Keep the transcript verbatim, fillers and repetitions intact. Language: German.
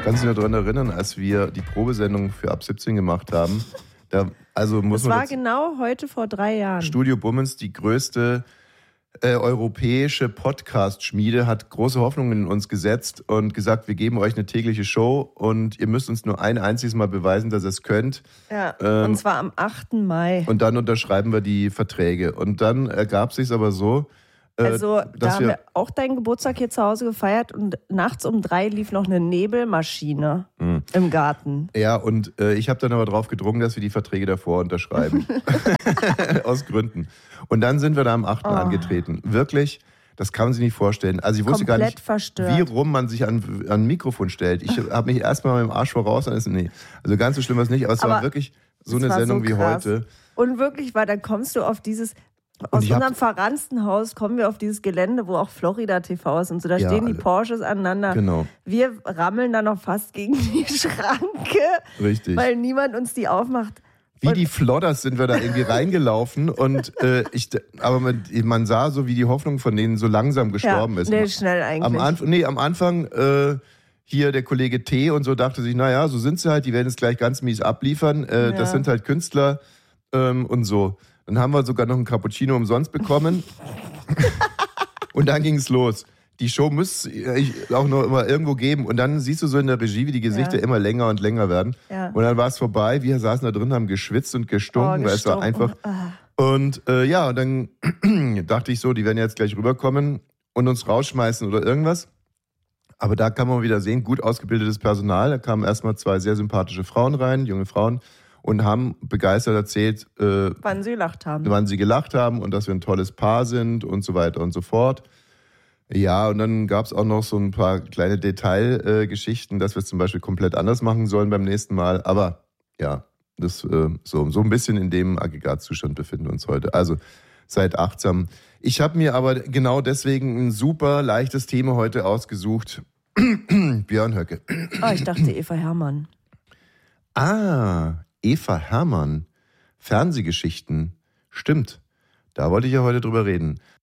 Kannst du dich noch daran erinnern, als wir die Probesendung für ab siebzehn gemacht haben? Da, also muss das man war genau heute vor drei Jahren. Studio Bummens, die größte äh, europäische Podcast-Schmiede, hat große Hoffnungen in uns gesetzt und gesagt, wir geben euch eine tägliche Show und ihr müsst uns nur ein einziges Mal beweisen, dass ihr es könnt. Ja, ähm, und zwar am achten Mai. Und dann unterschreiben wir die Verträge. Und dann ergab sich aber so, äh, Also da dass haben wir wir auch deinen Geburtstag hier zu Hause gefeiert und nachts um drei lief noch eine Nebelmaschine Mhm. im Garten. Ja, und äh, ich habe dann aber drauf gedrungen, dass wir die Verträge davor unterschreiben. Aus Gründen. Und dann sind wir da am achten Oh. angetreten. Wirklich, das kann man sich nicht vorstellen. Also ich wusste Komplett gar nicht, verstört. wie rum man sich an, an ein Mikrofon stellt. Ich habe mich erstmal mit dem Arsch voraus. Nee, also ganz so schlimm war es nicht, aber es Aber war wirklich so es eine war Sendung so wie krass. heute. Und wirklich, weil dann kommst du auf dieses, aus ich hab- unserem verransten Haus kommen wir auf dieses Gelände, wo auch Florida T V ist und so, da Ja, stehen die alle. Porsches aneinander. Genau, Wir rammeln da noch fast gegen die Schranke, richtig. weil niemand uns die aufmacht. Wie Und- die Flodders sind wir da irgendwie reingelaufen und äh, ich, aber man, man sah so, wie die Hoffnung von denen so langsam gestorben ja, ist. Nee, schnell eigentlich. Am, Anf- nee, am Anfang äh, hier der Kollege T und so dachte sich, naja, so sind sie halt, die werden es gleich ganz mies abliefern. Äh, Ja. Das sind halt Künstler ähm, und so. Dann haben wir sogar noch einen Cappuccino umsonst bekommen. Und dann ging es los. Die Show muss ich auch noch immer irgendwo geben. Und dann siehst du so in der Regie, wie die Gesichter Ja. immer länger und länger werden. Ja. Und dann war es vorbei. Wir saßen da drin, haben geschwitzt und gestunken, Oh, weil es war gestunken. einfach. Ah. Und äh, ja, und dann dachte ich so, die werden jetzt gleich rüberkommen und uns rausschmeißen oder irgendwas. Aber da kann man wieder sehen, gut ausgebildetes Personal. Da kamen erstmal zwei sehr sympathische Frauen rein, junge Frauen, und haben begeistert erzählt, äh, Wann sie gelacht haben. wann sie gelacht haben und dass wir ein tolles Paar sind und so weiter und so fort. Ja, und dann gab es auch noch so ein paar kleine Detailgeschichten, äh, dass wir es zum Beispiel komplett anders machen sollen beim nächsten Mal. Aber ja, das äh, so, so ein bisschen in dem Aggregatzustand befinden wir uns heute. Also seid achtsam. Ich habe mir aber genau deswegen ein super leichtes Thema heute ausgesucht. Björn Höcke. Oh, ich dachte Eva Herrmann. Ah, Eva Herrmann. Fernsehgeschichten. Stimmt. Da wollte ich ja heute drüber reden.